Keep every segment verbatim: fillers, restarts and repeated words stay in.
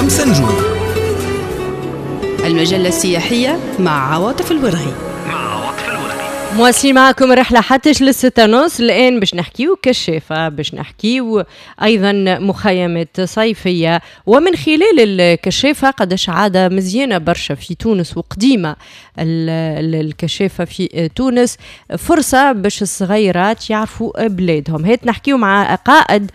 خمسة نجوم. المجلة السياحية مع عواطف الورغي. مواصلين معكم رحلة حتىش للستة نص. الآن باش نحكيو كشافة، باش نحكيو أيضا مخيمات صيفية، ومن خلال الكشافة قدش عادة مزيانة برشا في تونس وقديمة الكشافة في تونس، فرصة باش الصغيرات يعرفوا بلادهم. هيت نحكيو مع قائد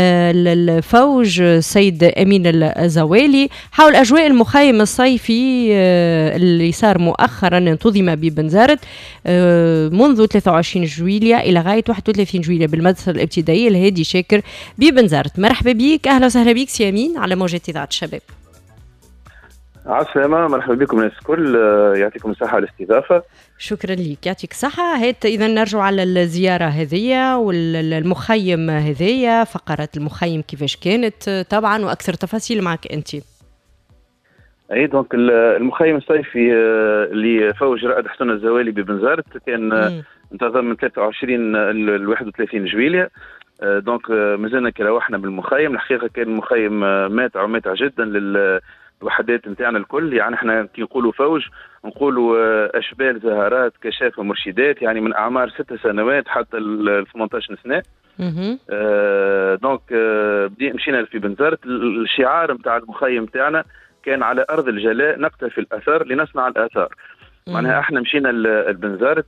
الفوج سيد أمين الزوالي حول أجواء المخيم الصيفي اللي صار مؤخرا انتظم ببنزرت منذ ثلاثة وعشرين جويلية إلى غاية واحد وثلاثين جويلية بالمدرسة الابتدائية الهادي شاكر ببنزرت. مرحبا بيك، أهلا وسهلا بيك سي أمين على موجات إذاعة الشباب. عسلامة، مرحبا بكم الناس الكل، يعطيكم الصحة على الاستضافة. شكرا لك، يعطيك الصحة. هات إذا نرجع على الزيارة هذه والمخيم هذه، فقرة المخيم كيفاش كانت طبعا وأكثر تفاصيل معك أنت. اي دونك المخيم الصيفي اللي فوج رائد حسن الزوالي ببنزرت كان انتظم من ثلاثة وعشرين ل واحد وثلاثين جويلية. دونك مازلنا كي روحنا بالمخيم، الحقيقه كان المخيم ماتع وماتع جدا للوحدات نتاعنا الكل. يعني احنا كي نقولوا فوج نقولوا اشبال زهرات كشافه مرشدات، يعني من اعمار ست سنوات حتى ل ثمانية عشر سنه. آه دونك آه مشينا في بنزرت. الشعار نتاع المخيم نتاعنا كان على أرض الجلاء نقتفي الأثر لنصنع الآثار. معناها احنا مشينا البنزرت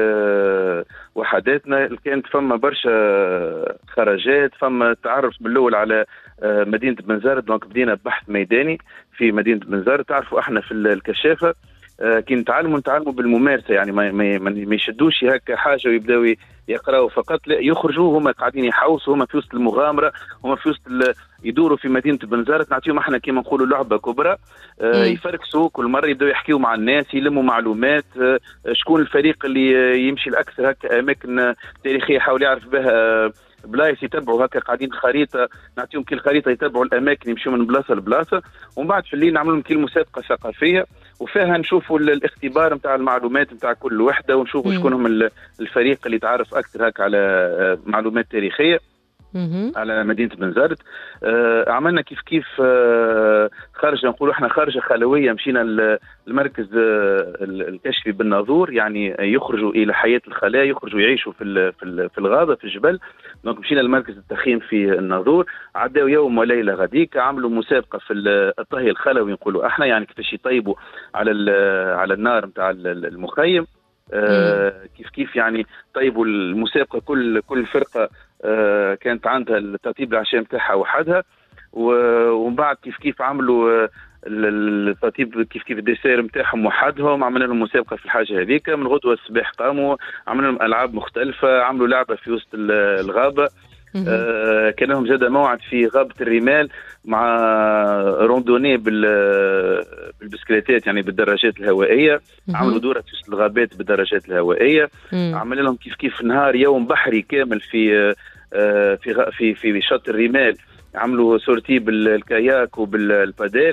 بوحداتنا، كانت فما برشا خرجات، فما تعرف بالأول على مدينة بنزرت. دونك بدينا ببحث ميداني في مدينة بنزرت. تعرفوا احنا في الكشافة كي نتعلموا نتعلموا بالممارسة، يعني ما ما يشدوش هكا حاجة ويبداو يقراوا فقط، لا يخرجوا هما قاعدين يحوسوا، هما في وسط المغامرة، هما في وسط يدوروا في مدينة بنزرت. نعطيهم احنا كيما نقولوا لعبة كبرى، آه يفركسوا كل مرة، يبداو يحكيوا مع الناس، يلموا معلومات، آه شكون الفريق اللي يمشي الأكثر هكا أماكن تاريخية يحاول يعرف بها آه بلايص، يتبعوا هكا قاعدين خريطة، نعطيهم كل خريطة يتبعوا الأماكن يمشوا من بلاصة لبلاصة. ومن بعد في الليل نعملوا لهم كل مسابقة ثقافية وفيها نشوفوا الاختبار نتاع المعلومات نتاع كل وحدة، ونشوفوا شكون هم الفريق اللي تعرف أكثر هكا على معلومات تاريخية على مدينة بنزرت. آه عملنا كيف كيف آه خارجة، نقولوا احنا خارجة خلوية. مشينا المركز آه الكشفي بالناظور، يعني يخرجوا إلى حياة الخلايا، يخرجوا يعيشوا في في الغابة في الجبل. دونك مشينا المركز التخييم في الناظور، عداو يوم وليلة غاديك، عملوا مسابقة في الطهي الخلوي نقولوا احنا، يعني كيفاش يطيبوا على على النار نتاع المخيم. آه كيف كيف يعني طيبوا المسابقة، كل كل فرقة آه كانت عندها الترتيب العشاء نتاعها وحدها، ومن بعد كيف كيف عملوا الترتيب كيف كيف الديسير نتاعهم وحدهم. عملنا لهم مسابقة في الحاجة هذيك. من غدوة الصباح قاموا عملنا لهم ألعاب مختلفة، عملوا لعبة في وسط الغابة. آه كان لهم زاد موعد في غابة الرمال مع روندوني بالبسكليتات، يعني بالدراجات الهوائية. عملوا دورة في وسط الغابات بالدراجات الهوائية. عملنا لهم كيف كيف نهار يوم بحري كامل في آه في في في شط الرمال، عملوا سورتي بالكاياك وبالبادال.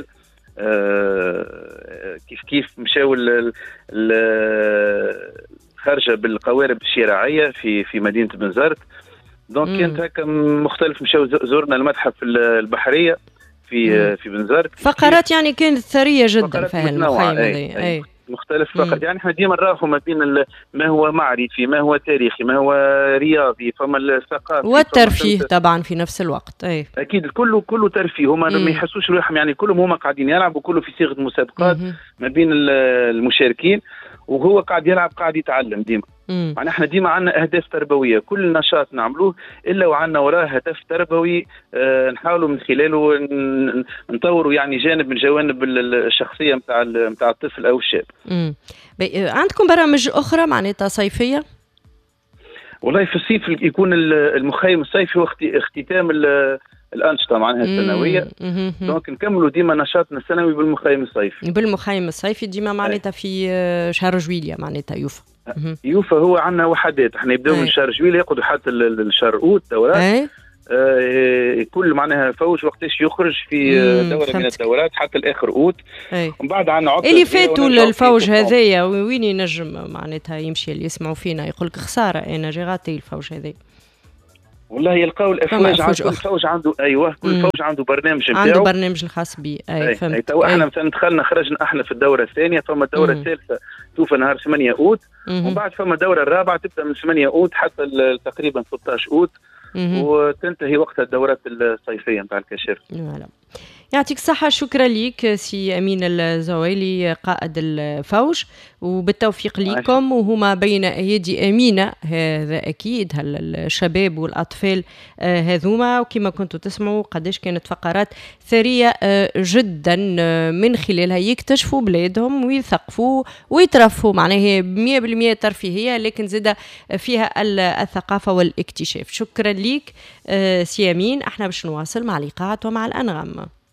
آه كيف كيف مشاو خارجة بالقوارب الشراعية في في مدينة بنزرت. دونك كانت هكا مختلف. مشاو زورنا المتحف البحرية في مم. في بنزرت. فقرات يعني كانت ثرية جدا في المخيم أي. أي. مختلف فقط. يعني احنا ديما نراهو ما بين ما هو معرفي، ما هو تاريخي، ما هو رياضي، فما الثقافي والترفيه طبعا في نفس الوقت. اي اكيد كله كله ترفيه. هما ما يحسوش روحهم، يعني كلهم هما قاعدين يلعبوا، كله في صيغة مسابقات ما بين المشاركين، وهو قاعد يلعب قاعد يتعلم ديما. معناها احنا ديما عندنا اهداف تربويه، كل نشاط نعملوه الا وعندنا وراه هدف تربوي اه نحاولوا من خلاله نطوروا يعني جانب من جوانب الشخصيه نتاع نتاع الطفل او الشاب. امم عندكم برامج اخرى معناتها صيفيه؟ والله في الصيف يكون المخيم الصيفي هو اختتام الأنشطة معناها السنوية. دونك نكملوا ديما نشاطنا السنوي بالمخيم الصيفي. بالمخيم الصيفي ديما معناتها في شهر جويلية معناتها يوفى. يوفى هو عندنا وحدات، احنا يبداو من شهر جويلية يقعدوا حتى الشهر أوت دورات. آه كل معناها فوج وقتاش يخرج في دورة من الدورات حتى الآخر أوت. ومن بعد عندنا عطلة اللي فاتوا الفوج هذايا وين ينجم معناتها يمشي اللي يسمعوا فينا يقولك خسارة أنا جي غاتي الفوج هذايا. والله يلقاو الافواج عند كل فوج عنده ايوه كل مم. فوج عنده برنامج نتاعو عنده برنامج الخاص به. اي فهمت. تو احنا مثلا دخلنا خرجنا احنا في الدوره الثانيه، فما الدوره مم. الثالثه توفى نهار ثمانية اوت، ومن بعد فما الدوره الرابعه تبدا من ثمانية اوت حتى تقريبا ستة عشر اوت، وتنتهي وقتها الدورات الصيفيه نتاع الكشاف. فوالا. يعطيك الصحة، شكرا ليك سي أمين الزويلي قائد الفوج، وبالتوفيق لكم، وهما بين أيدي أمينة هذا أكيد هالشباب والأطفال هذوما، وكما كنتوا تسمعوا قداش كانت فقرات ثرية جدا من خلالها يكتشفوا بلادهم ويثقفوا ويترفوا، معناها مية بالمية ترفيهية لكن زادة فيها الثقافة والاكتشاف. شكرا ليك سي أمين. احنا باش نواصل مع الإيقاعات ومع الأنغام.